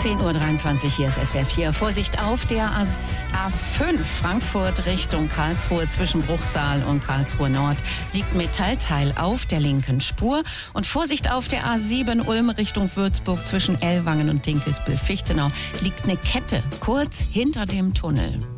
10:23 Uhr, hier ist SWR 4. Vorsicht auf der A5 Frankfurt Richtung Karlsruhe zwischen Bruchsal und Karlsruhe Nord liegt Metallteil auf der linken Spur. Und Vorsicht auf der A7 Ulm Richtung Würzburg zwischen Ellwangen und Dinkelsbühl-Fichtenau liegt eine Kette kurz hinter dem Tunnel.